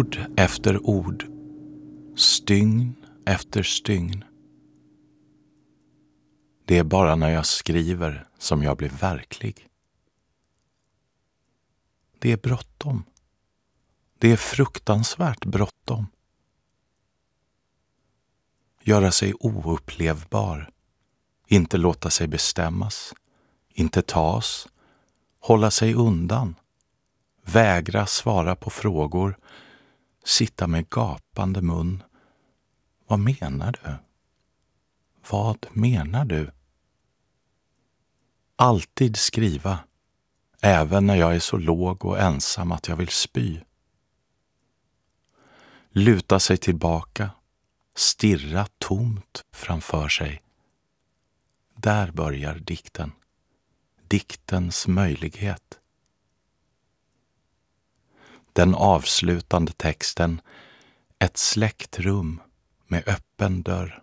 Ord efter ord, stygn efter stygn. Det är bara när jag skriver som jag blir verklig. Det är bråttom. Det är fruktansvärt bråttom. Göra sig oupplevbar, inte låta sig bestämmas, inte tas, hålla sig undan, vägra svara på frågor, sitta med gapande mun. Vad menar du? Vad menar du? Alltid skriva, även när jag är så låg och ensam att jag vill spy. Luta sig tillbaka, stirra tomt framför sig. Där börjar dikten. Diktens möjlighet. Den avslutande texten, ett släktrum med öppen dörr.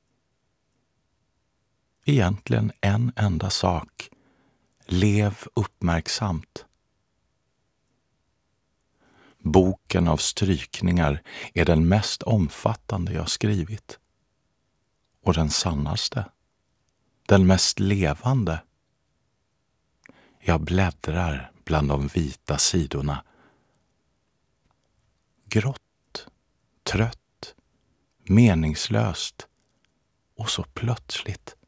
Egentligen en enda sak. Lev uppmärksamt. Boken av strykningar är den mest omfattande jag skrivit. Och den sannaste. Den mest levande. Jag bläddrar bland de vita sidorna. Grått, trött, meningslöst och så plötsligt